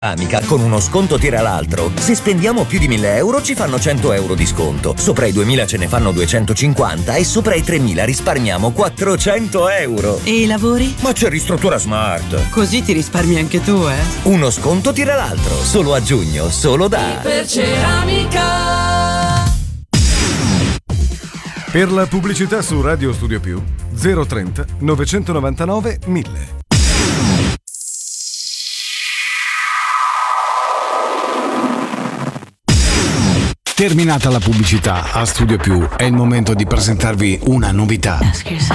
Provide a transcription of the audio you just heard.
Amica, con uno sconto tira l'altro. Se spendiamo più di 1.000 euro ci fanno 100 euro di sconto. Sopra i 2.000 ce ne fanno 250 e sopra i 3.000 risparmiamo 400 euro. E i lavori? Ma c'è Ristruttura Smart. Così ti risparmi anche tu, eh? Uno sconto tira l'altro. Solo a giugno, solo da Iperceramica. Per la pubblicità su Radio Studio Più 030 999 1000. Terminata la pubblicità, a Studio Più è il momento di presentarvi una novità.